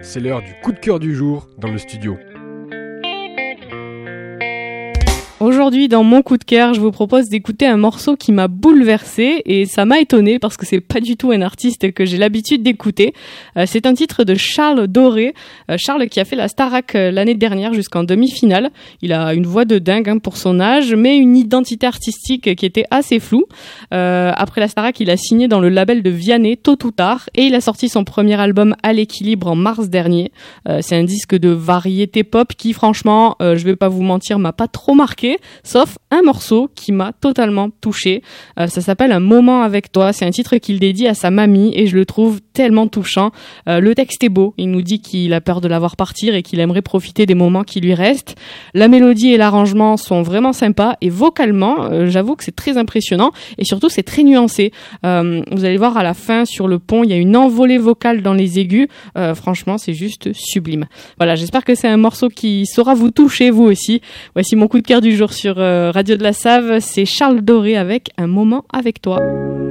C'est l'heure du coup de cœur du jour dans le studio. Aujourd'hui, dans mon coup de cœur, je vous propose d'écouter un morceau qui m'a bouleversée et ça m'a étonnée parce que c'est pas du tout un artiste que j'ai l'habitude d'écouter. C'est un titre de Charles Doré. Charles qui a fait la Starac l'année dernière jusqu'en demi-finale. Il a une voix de dingue pour son âge, mais une identité artistique qui était assez floue. Après la Starac, il a signé dans le label de Vianney tôt ou tard et il a sorti son premier album À l'équilibre en mars dernier. C'est un disque de variété pop qui, franchement, je vais pas vous mentir, m'a pas trop marqué. Sauf un morceau qui m'a totalement touchée. Ça s'appelle Un moment avec toi. C'est un titre qu'il dédie à sa mamie et je le trouve tellement touchant. Le texte est beau. Il nous dit qu'il a peur de la voir partir et qu'il aimerait profiter des moments qui lui restent. La mélodie et l'arrangement sont vraiment sympas et vocalement, j'avoue que c'est très impressionnant et surtout c'est très nuancé. Vous allez voir à la fin sur le pont, il y a une envolée vocale dans les aigus. Franchement, c'est juste sublime. Voilà, j'espère que c'est un morceau qui saura vous toucher vous aussi. Voici mon coup de cœur du jour sur Radio de la Save, c'est Charles Doré avec Un moment avec toi.